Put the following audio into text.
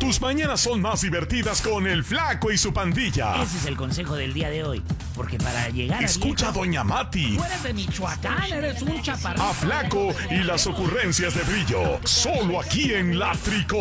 Tus mañanas son más divertidas con el Flaco y su pandilla. Ese es el consejo del día de hoy. Porque para llegar Escucha a Doña Mati. Tú eres de Michoacán, eres un chaparrito. A Flaco y las ocurrencias de Brillo. Solo aquí en La Tricol.